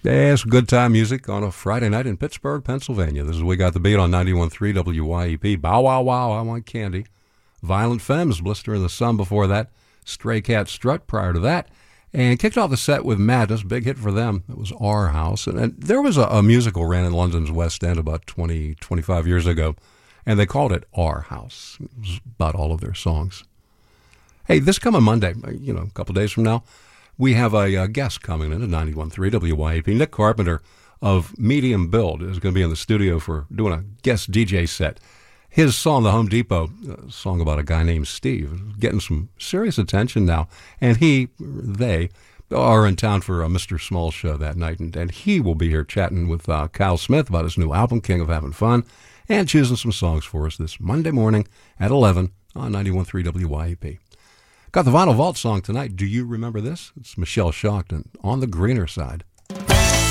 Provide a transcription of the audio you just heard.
Yes, good time music on a Friday night in Pittsburgh, Pennsylvania. This is We Got the Beat on 91.3 WYEP. Bow Wow Wow, I Want Candy. Violent Femmes, Blister in the Sun before that. Stray Cat Strut prior to that. And kicked off the set with Madness, big hit for them. It was Our House. And there was a musical ran in London's West End about 25 years ago, and they called it Our House. It was about all of their songs. Hey, this coming Monday, a couple days from now, we have a guest coming in at 91.3 WYAP. Nick Carpenter of Medium Build is going to be in the studio for doing a guest DJ set. His song, The Home Depot, a song about a guy named Steve, is getting some serious attention now. And they are in town for a Mr. Small show that night. And he will be here chatting with Kyle Smith about his new album, King of Having Fun, and choosing some songs for us this Monday morning at 11 on 91.3 WYAP. Got the Vinyl Vault song tonight. Do you remember this? It's Michelle Shocked and On the Greener Side.